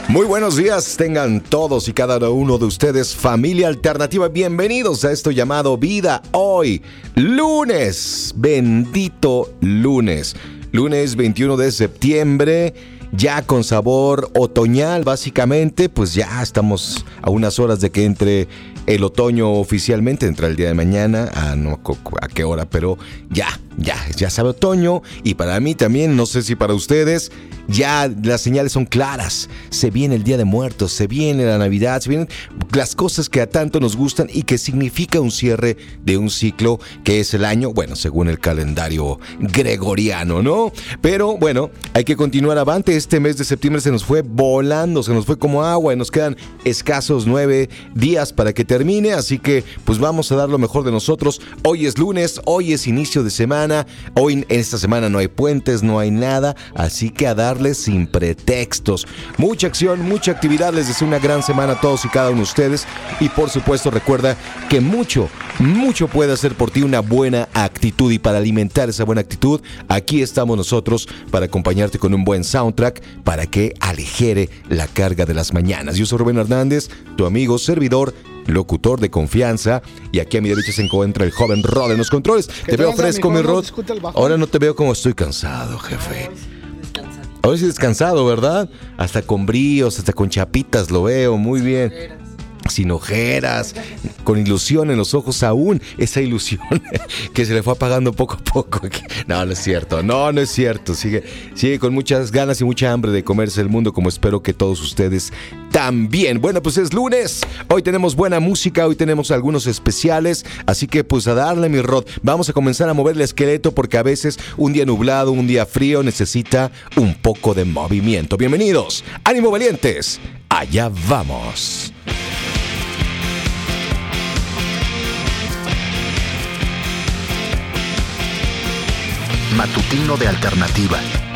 Muy buenos días, tengan todos y cada uno de ustedes, familia alternativa. Bienvenidos a esto llamado Vida Hoy, lunes, bendito lunes. Lunes 21 de septiembre, ya con sabor otoñal básicamente, pues ya estamos a unas horas de que entre el otoño oficialmente, entra el día de mañana, no a qué hora, pero ya sabe otoño, y para mí también, no sé si para ustedes, ya las señales son claras. Se viene el Día de Muertos, se viene la Navidad, se vienen las cosas que a tanto nos gustan y que significa un cierre de un ciclo que es el año, bueno, según el calendario gregoriano, ¿no? Pero bueno, hay que continuar avante. Este mes de septiembre se nos fue volando, se nos fue como agua y nos quedan escasos 9 días para que termine, así que pues vamos a dar lo mejor de nosotros. Hoy es lunes, hoy es inicio de semana, hoy en esta semana no hay puentes, no hay nada, así que a darles sin pretextos. Mucha acción, mucha actividad, les deseo una gran semana a todos y cada uno de ustedes, y por supuesto recuerda que mucho puede hacer por ti una buena actitud, y para alimentar esa buena actitud, aquí estamos nosotros para acompañarte con un buen soundtrack para que aligere la carga de las mañanas. Yo soy Rubén Hernández, tu amigo, servidor, locutor de confianza, y aquí a mi derecha se encuentra el joven Rod en los controles. Te veo fresco, mi Rod. Ahora no te veo como estoy cansado, jefe. Ahora sí descansado, ¿verdad? Hasta con bríos, hasta con chapitas lo veo, muy bien. Sin ojeras, con ilusión en los ojos aún, esa ilusión que se le fue apagando poco a poco. No es cierto, no es cierto. Sigue con muchas ganas y mucha hambre de comerse el mundo, como espero que todos ustedes también. Bueno, pues es lunes, hoy tenemos buena música, hoy tenemos algunos especiales, así que pues a darle, mi Rod. Vamos a comenzar a mover el esqueleto, porque a veces un día nublado, un día frío necesita un poco de movimiento. Bienvenidos, ánimo valientes, allá vamos. Matutino de Alternativa.